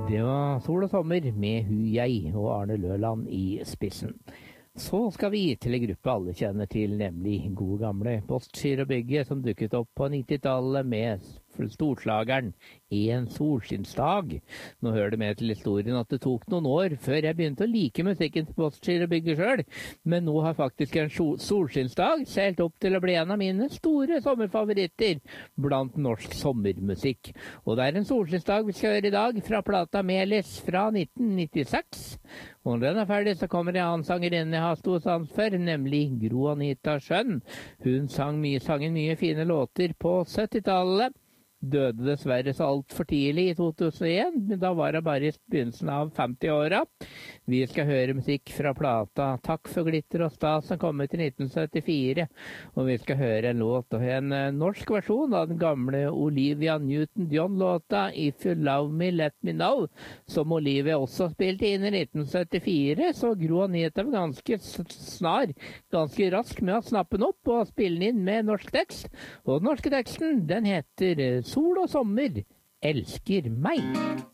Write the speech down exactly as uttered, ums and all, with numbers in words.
Det var Sol og sommer med Hu Jeg og Arne Løland i spissen. Så skal vi til en gruppe alle kjenner til, nemlig gode gamle Postgiro Bygge, som dukket opp på nittitallet med storslageren En solskinnsdag. Nå hører det med til historien at det tok noen år før jeg begynte å like musikken til Postgiro Bygge selv, men nå har faktisk En solskinnsdag seilt opp til å bli en av mine store sommerfavoritter blant norsk sommermusikk. Og det er En solskinnsdag vi skal høre i dag, fra plata Melis fra nitten nittiseks. Og når den er ferdig, så kommer en annen sangerinne jeg har stor sans for, nemlig Gro Anita Schjønn. Hun sang mye, sangen mye fine låter på syttitallet. Døde dessverre så alt for tidlig i to tusen og en, men da var det bare i begynnelsen av femti-åra. Vi skal høre musikk fra plata Takk for glitter og stas, som kom ut i nitten syttifire. Og vi skal høre en låt, og en norsk versjon av den gamle Olivia Newton-John-låta If You Love Me, Let Me Know, som Olivia også spilte inn i nitten syttifire, så Gro Anita var ganske snar, ganske rask med å snappe den opp og spille den inn med norsk tekst. Og den norske teksten, den heter Sol og sommer elsker meg.